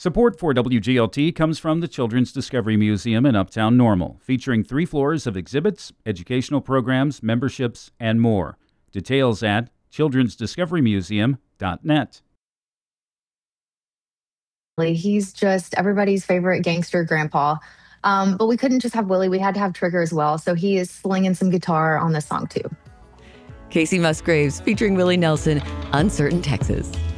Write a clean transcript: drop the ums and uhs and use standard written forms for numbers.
Support for WGLT comes from the Children's Discovery Museum in Uptown Normal, featuring 3 floors of exhibits, educational programs, memberships, and more. Details at childrensdiscoverymuseum.net. He's just everybody's favorite gangster grandpa. But we couldn't just have Willie. We had to have Trigger as well. So he is slinging some guitar on this song too. Casey Musgraves featuring Willie Nelson, Uncertain Texas.